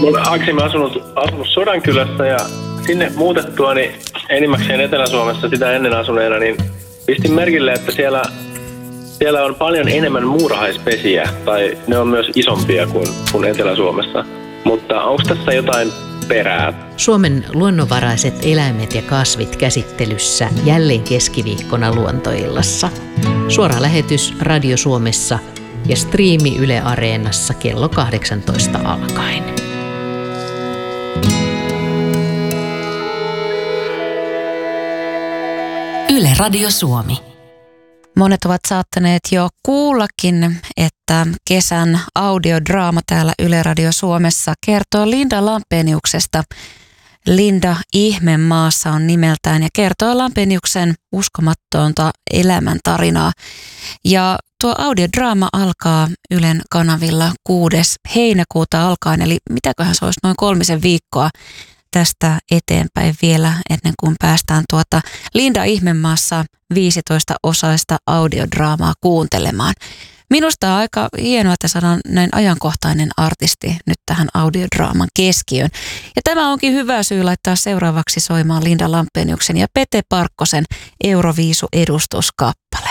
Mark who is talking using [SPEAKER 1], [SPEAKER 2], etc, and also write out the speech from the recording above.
[SPEAKER 1] Aikaisemmin asunut Sodankylässä ja sinne muutettuani enimmäkseen Etelä-Suomessa sitä ennen asuneena, niin pistin merkille, että siellä on paljon enemmän muurahaispesiä, tai ne on myös isompia kuin Etelä-Suomessa. Mutta onko tässä jotain perää?
[SPEAKER 2] Suomen luonnonvaraiset eläimet ja kasvit käsittelyssä jälleen keskiviikkona Luontoillassa. Suora lähetys Radio Suomessa ja striimi Yle Areenassa kello 18 alkaen.
[SPEAKER 3] Yle Radio Suomi.
[SPEAKER 4] Monet ovat saattaneet jo kuullakin, että kesän audiodraama täällä Yle Radio Suomessa kertoo Linda Lampeniuksesta. Linda Ihmemaassa on nimeltään ja kertoo Lampeniuksen uskomatonta elämäntarinaa. Ja tuo audiodraama alkaa Ylen kanavilla 6. heinäkuuta alkaen, eli mitäköhän se olisi noin 3 viikkoa tästä eteenpäin vielä ennen kuin päästään Linda Ihmemaassa 15-osaista audiodraamaa kuuntelemaan. Minusta on aika hienoa, että saadaan näin ajankohtainen artisti nyt tähän audiodraaman keskiöön. Ja tämä onkin hyvä syy laittaa seuraavaksi soimaan Linda Lampeniuksen ja Pete Parkkosen Euroviisu-edustuskappale.